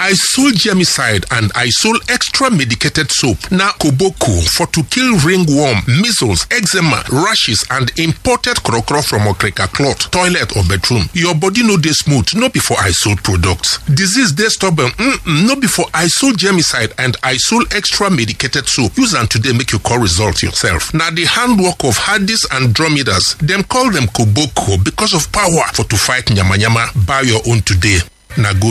Isol Germicide and Isol Extra Medicated Soap na koboko for to kill ringworm, measles, eczema, rashes and imported krokro from okrika cloth, toilet or bedroom. Your body no dey smooth, no be for Isol products. Disease dey stubborn, no be for Isol Germicide and Isol Extra Medicated Soap. Use am today make you call result yourself. Na the handwork of Hadis and Dromedas. Them call them koboko because of power for to fight nyama nyama. Buy your own today. Na go